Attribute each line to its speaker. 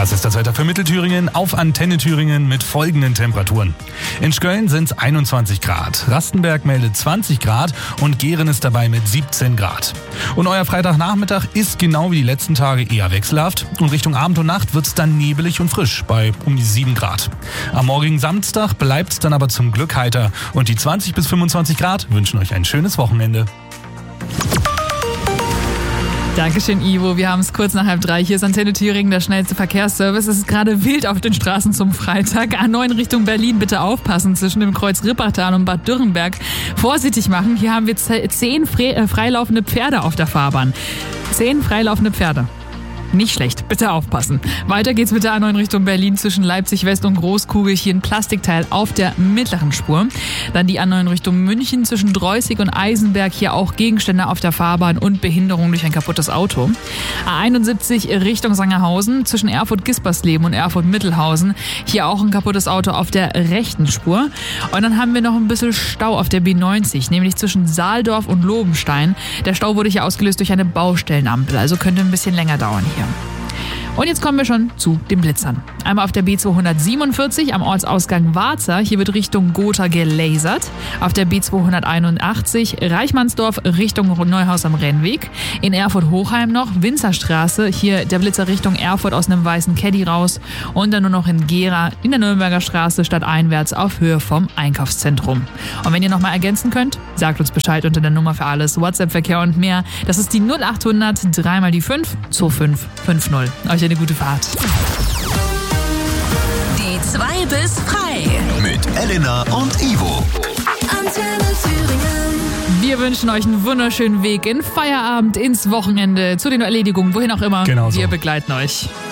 Speaker 1: Das ist das Wetter für Mittelthüringen auf Antenne Thüringen mit folgenden Temperaturen. In Schköln sind es 21 Grad, Rastenberg meldet 20 Grad und Gehren ist dabei mit 17 Grad. Und euer Freitagnachmittag ist genau wie die letzten Tage eher wechselhaft und Richtung Abend und Nacht wird es dann nebelig und frisch bei um die 7 Grad. Am morgigen Samstag bleibt es dann aber zum Glück heiter und die 20 bis 25 Grad wünschen euch ein schönes Wochenende.
Speaker 2: Dankeschön, Ivo. Wir haben es kurz nach 2:30. Hier ist Antenne Thüringen, der schnellste Verkehrsservice. Es ist gerade wild auf den Straßen zum Freitag. A9 Richtung Berlin, bitte aufpassen. Zwischen dem Kreuz Rippertal und Bad Dürrenberg vorsichtig machen. Hier haben wir 10 freilaufende Pferde auf der Fahrbahn. 10 freilaufende Pferde. Nicht schlecht, bitte aufpassen. Weiter geht's mit der A9 Richtung Berlin zwischen Leipzig West und Großkugel. Hier ein Plastikteil auf der mittleren Spur. Dann die A9 Richtung München zwischen Dreußig und Eisenberg. Hier auch Gegenstände auf der Fahrbahn und Behinderung durch ein kaputtes Auto. A71 Richtung Sangerhausen zwischen Erfurt-Gispersleben und Erfurt-Mittelhausen. Hier auch ein kaputtes Auto auf der rechten Spur. Und dann haben wir noch ein bisschen Stau auf der B90, nämlich zwischen Saaldorf und Lobenstein. Der Stau wurde hier ausgelöst durch eine Baustellenampel, also könnte ein bisschen länger dauern hier. Und jetzt kommen wir schon zu den Blitzern. Einmal auf der B247 am Ortsausgang Warza. Hier wird Richtung Gotha gelasert. Auf der B281 Reichmannsdorf Richtung Neuhaus am Rennweg. In Erfurt-Hochheim noch Winzerstraße. Hier der Blitzer Richtung Erfurt aus einem weißen Caddy raus. Und dann nur noch in Gera in der Nürnberger Straße stadteinwärts auf Höhe vom Einkaufszentrum. Und wenn ihr nochmal ergänzen könnt, sagt uns Bescheid unter der Nummer für alles. WhatsApp-Verkehr und mehr. Das ist die 0800 3 mal die 5 2550. Euch eine gute Fahrt.
Speaker 3: Die 2 bis frei.
Speaker 4: Mit Elena und Ivo.
Speaker 3: Antenne Thüringen.
Speaker 2: Wir wünschen euch einen wunderschönen Weg in Feierabend, ins Wochenende, zu den Erledigungen, wohin auch immer.
Speaker 1: Genau so.
Speaker 2: Wir begleiten euch.